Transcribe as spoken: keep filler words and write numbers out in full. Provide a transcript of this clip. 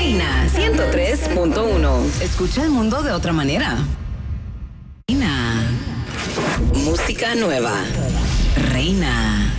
Reina ciento tres punto uno. Escucha el mundo de otra manera. Reina. Música nueva. Reina.